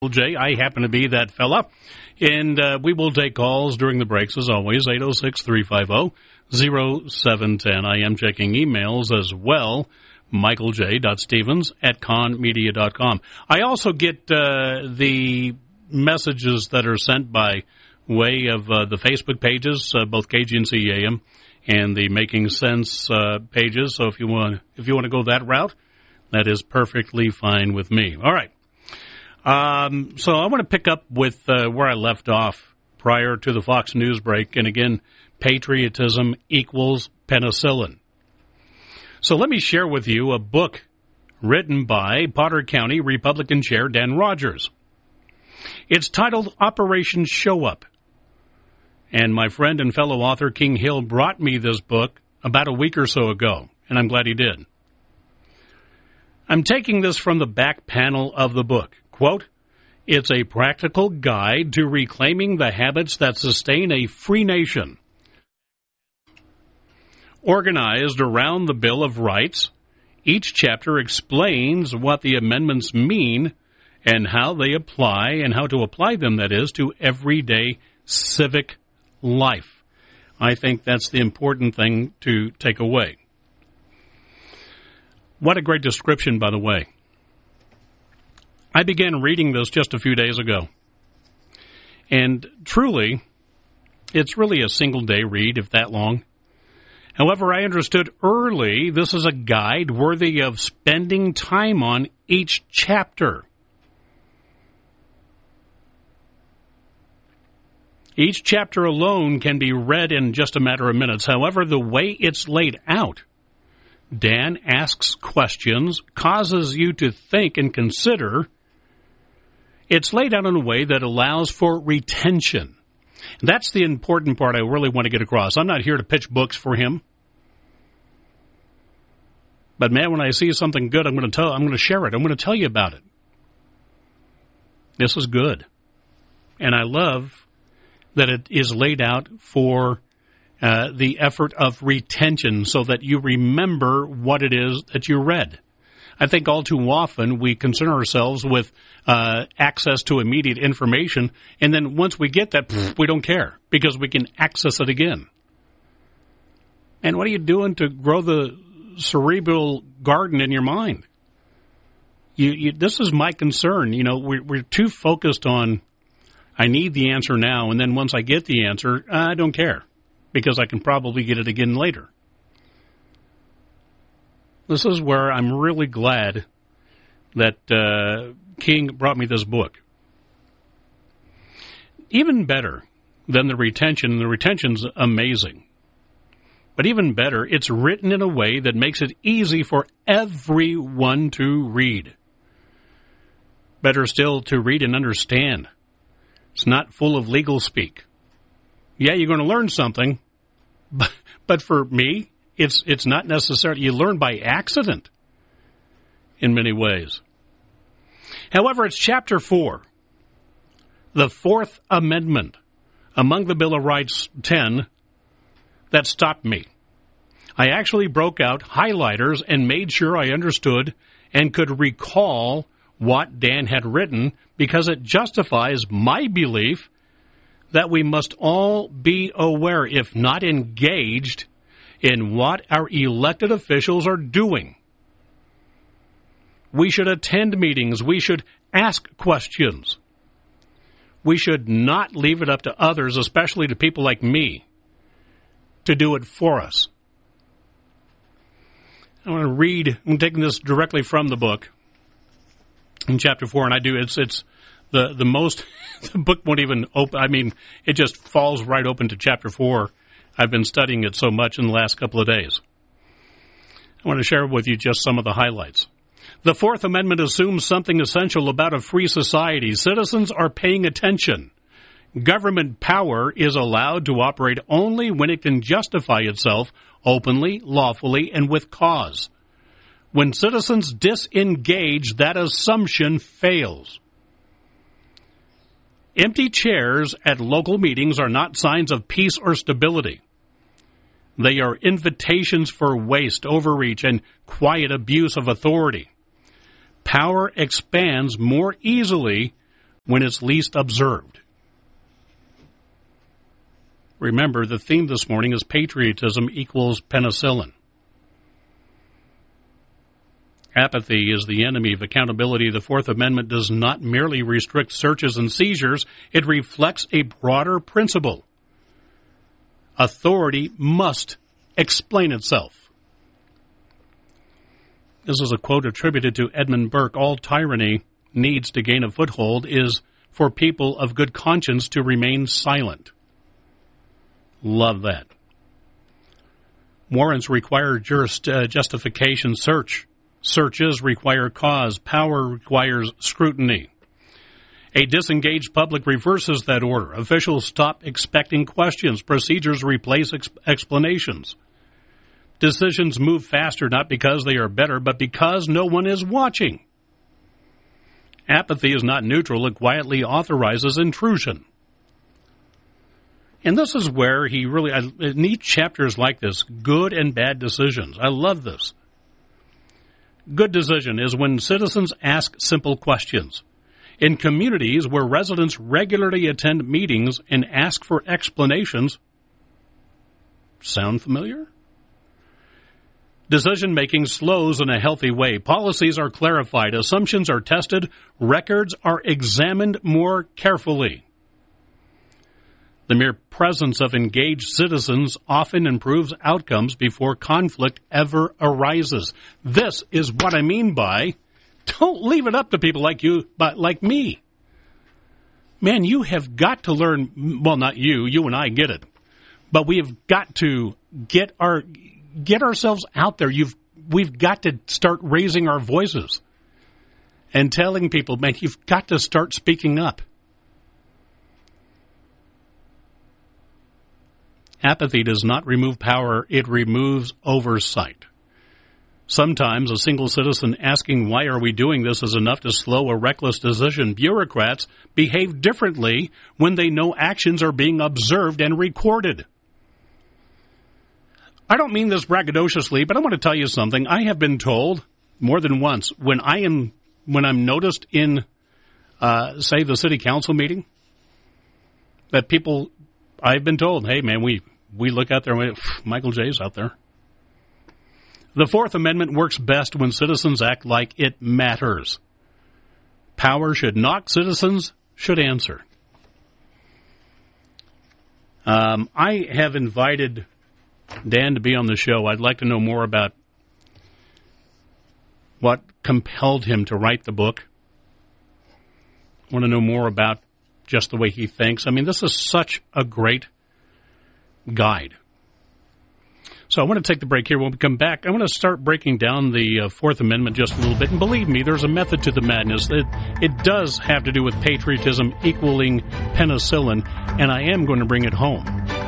Jay, I happen to be that fella, and we will take calls during the breaks as always, 806-350-0710. I am checking emails as well, michaelj.stevens@conmedia.com. I also get the messages that are sent by way of the Facebook pages, both KGNC AM and the Making Sense pages, so if you want to go that route, that is perfectly fine with me. All right. So I want to pick up with where I left off prior to the Fox News break. And again, patriotism equals penicillin. So let me share with you a book written by Potter County Republican Chair Dan Rogers. It's titled Operation Show Up. And my friend and fellow author King Hill brought me this book about a week or so ago, and I'm glad he did. I'm taking this from the back panel of the book. Quote, "It's a practical guide to reclaiming the habits that sustain a free nation. Organized around the Bill of Rights, each chapter explains what the amendments mean and how they apply, and how to apply them, that is, to everyday civic life." I think that's the important thing to take away. What a great description, by the way. I began reading this just a few days ago. And truly, it's really a single-day read, if that long. However, I understood early this is a guide worthy of spending time on each chapter. Each chapter alone can be read in just a matter of minutes. However, the way it's laid out, Dan asks questions, causes you to think and consider. It's laid out in a way that allows for retention. That's the important part I really want to get across. I'm not here to pitch books for him. But man, when I see something good, I'm going to share it. I'm going to tell you about it. This is good. And I love that it is laid out for the effort of retention so that you remember what it is that you read. I think all too often we concern ourselves with access to immediate information, and then once we get that, we don't care because we can access it again. And what are you doing to grow the cerebral garden in your mind? This is my concern. You know, we're too focused on, I need the answer now, and then once I get the answer, I don't care because I can probably get it again later. This is where I'm really glad that King brought me this book. Even better than the retention's amazing. But even better, it's written in a way that makes it easy for everyone to read. Better still, to read and understand. It's not full of legal speak. Yeah, you're going to learn something, but for me, it's not necessarily, you learn by accident in many ways. However, it's Chapter 4, the Fourth Amendment, among the Bill of Rights 10, that stopped me. I actually broke out highlighters and made sure I understood and could recall what Dan had written because it justifies my belief that we must all be aware, if not engaged, in what our elected officials are doing. We should attend meetings. We should ask questions. We should not leave it up to others, especially to people like me, to do it for us. I want to read, I'm taking this directly from the book in Chapter 4, and I do, it's the most, the book won't even open, I mean, it just falls right open to Chapter 4. I've been studying it so much in the last couple of days. I want to share with you just some of the highlights. The Fourth Amendment assumes something essential about a free society. Citizens are paying attention. Government power is allowed to operate only when it can justify itself openly, lawfully, and with cause. When citizens disengage, that assumption fails. Empty chairs at local meetings are not signs of peace or stability. They are invitations for waste, overreach, and quiet abuse of authority. Power expands more easily when it's least observed. Remember, the theme this morning is patriotism equals penicillin. Apathy is the enemy of accountability. The Fourth Amendment does not merely restrict searches and seizures. It reflects a broader principle. Authority must explain itself. This is a quote attributed to Edmund Burke. All tyranny needs to gain a foothold is for people of good conscience to remain silent. Love that. Warrants require justification. Searches require cause. Power requires scrutiny. A disengaged public reverses that order. Officials stop expecting questions. Procedures replace explanations. Decisions move faster not because they are better, but because no one is watching. Apathy is not neutral. It quietly authorizes intrusion. And this is where he really, neat chapters like this, good and bad decisions. I love this. Good decision is when citizens ask simple questions. In communities where residents regularly attend meetings and ask for explanations. Sound familiar? Decision-making slows in a healthy way. Policies are clarified. Assumptions are tested. Records are examined more carefully. The mere presence of engaged citizens often improves outcomes before conflict ever arises. This is what I mean by, don't leave it up to people like you, but like me. Man, you have got to learn, well, not you and I get it, but we have got to get ourselves out there. We've got to start raising our voices and telling people, man, you've got to start speaking up. Apathy does not remove power, it removes oversight. Sometimes a single citizen asking, why are we doing this, is enough to slow a reckless decision. Bureaucrats behave differently when they know actions are being observed and recorded. I don't mean this braggadociously, but I want to tell you something. I have been told more than once when I'm noticed in, say, the city council meeting, that people, I've been told, hey, man, we look out there and Michael J's out there. The Fourth Amendment works best when citizens act like it matters. Power should knock, citizens should answer. I have invited Dan to be on the show. I'd like to know more about what compelled him to write the book. I want to know more about just the way he thinks. I mean, this is such a great guide. So I want to take the break here. When we come back, I want to start breaking down the Fourth Amendment just a little bit. And believe me, there's a method to the madness. It does have to do with patriotism equaling penicillin, and I am going to bring it home.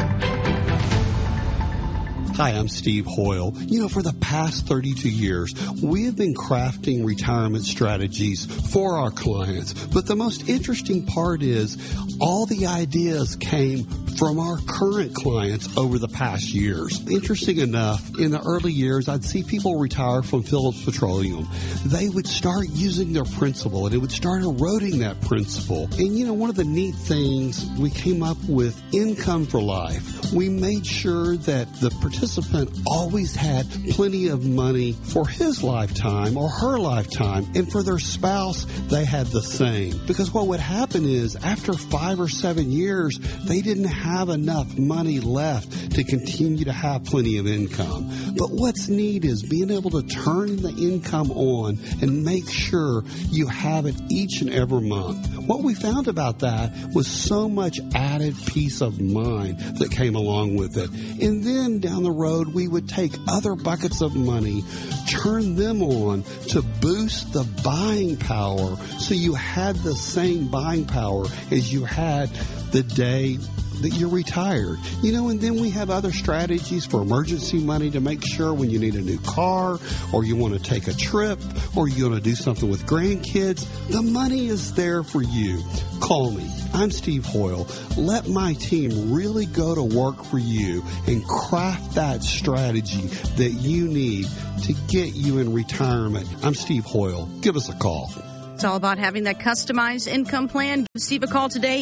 Hi, I'm Steve Hoyle. For the past 32 years, we have been crafting retirement strategies for our clients. But the most interesting part is all the ideas came from our current clients over the past years. Interesting enough, in the early years, I'd see people retire from Phillips Petroleum. They would start using their principal, and it would start eroding that principal. And, one of the neat things, we came up with income for life. We made sure that the participant always had plenty of money for his lifetime or her lifetime, and for their spouse, they had the same. Because what would happen is, after 5 or 7 years, they didn't have enough money left to continue to have plenty of income. But what's neat is being able to turn the income on and make sure you have it each and every month. What we found about that was so much added peace of mind that came along with it. And then down the road, we would take other buckets of money, turn them on to boost the buying power, so you had the same buying power as you had the day that you're retired. And then we have other strategies for emergency money to make sure when you need a new car, or you want to take a trip, or you want to do something with grandkids, the money is there for you. Call me. I'm Steve Hoyle. Let my team really go to work for you and craft that strategy that you need to get you in retirement. I'm Steve Hoyle. Give us a call. It's all about having that customized income plan. Give Steve a call today,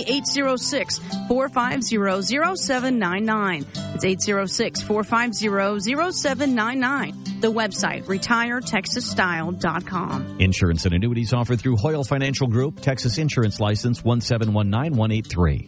806-450-0799. It's 806-450-0799. The website, retiretexasstyle.com. Insurance and annuities offered through Hoyle Financial Group, Texas Insurance License 1719183.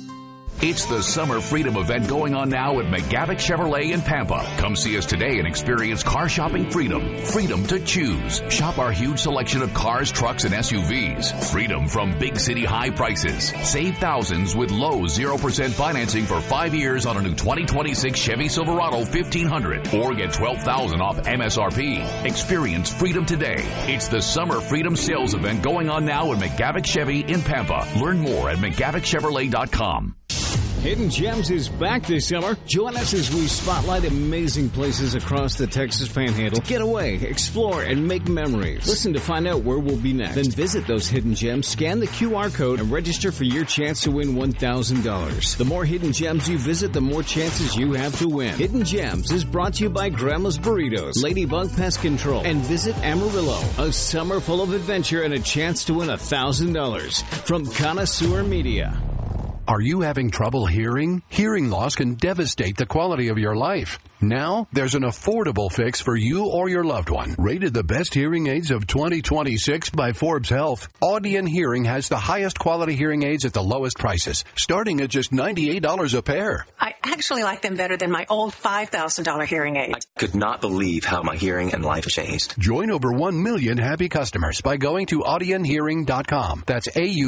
It's the Summer Freedom event going on now at McGavick Chevrolet in Pampa. Come see us today and experience car shopping freedom. Freedom to choose. Shop our huge selection of cars, trucks, and SUVs. Freedom from big city high prices. Save thousands with low 0% financing for 5 years on a new 2026 Chevy Silverado 1500 or get $12,000 off MSRP. Experience freedom today. It's the Summer Freedom sales event going on now at McGavick Chevy in Pampa. Learn more at McGavickChevrolet.com. Hidden Gems is back this summer. Join us as we spotlight amazing places across the Texas Panhandle. Get away, explore, and make memories. Listen to find out where we'll be next. Then visit those hidden gems, scan the QR code, and register for your chance to win $1,000. The more hidden gems you visit, the more chances you have to win. Hidden Gems is brought to you by Grandma's Burritos, Ladybug Pest Control, and Visit Amarillo. A summer full of adventure and a chance to win $1,000 from Connoisseur Media. Are you having trouble hearing? Hearing loss can devastate the quality of your life. Now, there's an affordable fix for you or your loved one. Rated the best hearing aids of 2026 by Forbes Health, Audion Hearing has the highest quality hearing aids at the lowest prices, starting at just $98 a pair. I actually like them better than my old $5,000 hearing aid. I could not believe how my hearing and life changed. Join over 1 million happy customers by going to audionhearing.com. That's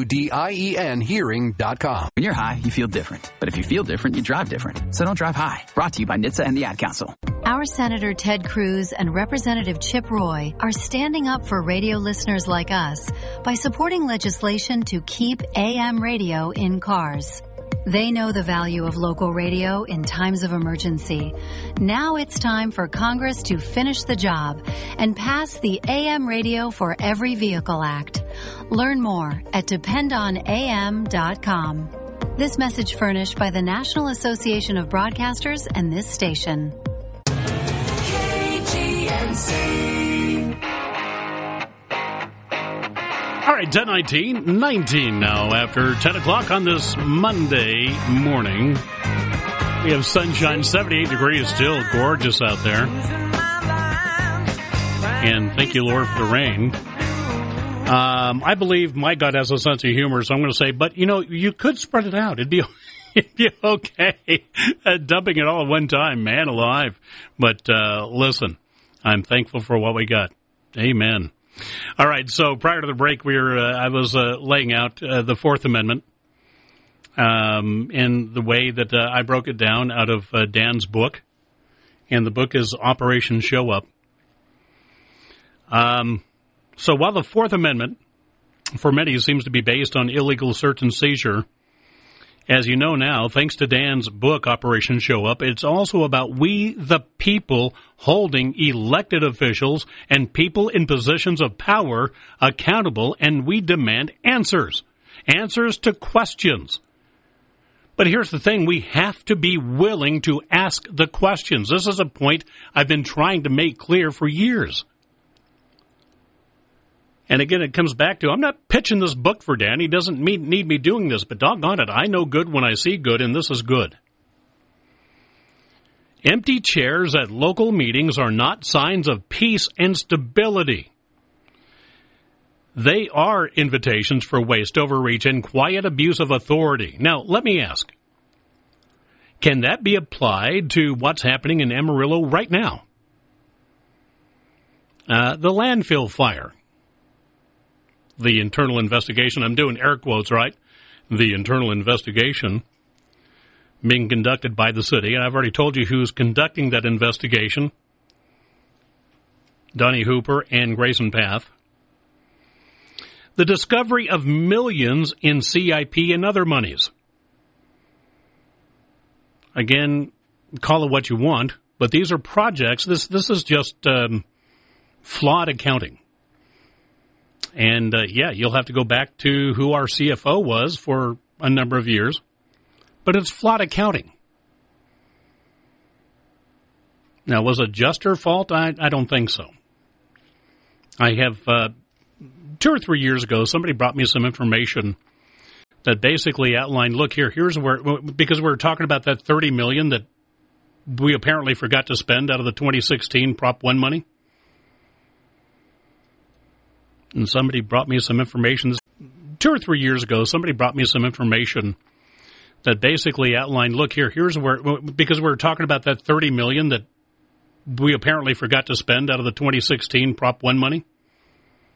AUDIEN hearing.com. When you're high, you feel different. But if you feel different, you drive different. So don't drive high. Brought to you by NHTSA and the Ad Council. Our Senator Ted Cruz and Representative Chip Roy are standing up for radio listeners like us by supporting legislation to keep AM radio in cars. They know the value of local radio in times of emergency. Now it's time for Congress to finish the job and pass the AM Radio for Every Vehicle Act. Learn more at dependonam.com. This message furnished by the National Association of Broadcasters and this station. KGNC. All right, 10:19 now after 10 o'clock on this Monday morning. We have sunshine, 78 degrees still, gorgeous out there. And thank you, Lord, for the rain. I believe my God has a sense of humor, so I'm going to say, but, you know, you could spread it out. It'd be okay. Dumping it all at one time, man alive. But listen, I'm thankful for what we got. Amen. All right, so prior to the break, I was laying out the Fourth Amendment in the way that I broke it down out of Dan's book, and the book is Operation Show Up. So while the Fourth Amendment, for many, seems to be based on illegal search and seizure, as you know now, thanks to Dan's book, Operation Show Up, it's also about we, the people, holding elected officials and people in positions of power accountable, and we demand answers. Answers to questions. But here's the thing, we have to be willing to ask the questions. This is a point I've been trying to make clear for years. And again, it comes back to, I'm not pitching this book for Dan. He doesn't need me doing this, but doggone it, I know good when I see good, and this is good. Empty chairs at local meetings are not signs of peace and stability. They are invitations for waste, overreach, and quiet abuse of authority. Now, let me ask, can that be applied to what's happening in Amarillo right now? The landfill fire. The internal investigation, I'm doing air quotes, right? The internal investigation being conducted by the city. And I've already told you who's conducting that investigation. Donnie Hooper and Grayson Path. The discovery of millions in CIP and other monies. Again, call it what you want, but these are projects. This is just flawed accounting. And, you'll have to go back to who our CFO was for a number of years. But it's flawed accounting. Now, was it just her fault? I don't think so. I have 2 or 3 years ago, somebody brought me some information that basically outlined, look, here's where, because we're talking about that $30 million that we apparently forgot to spend out of the 2016 Prop 1 money. And somebody brought me some information. 2 or 3 years ago, somebody brought me some information that basically outlined, look, here's where, because we're talking about that $30 million that we apparently forgot to spend out of the 2016 Prop 1 money.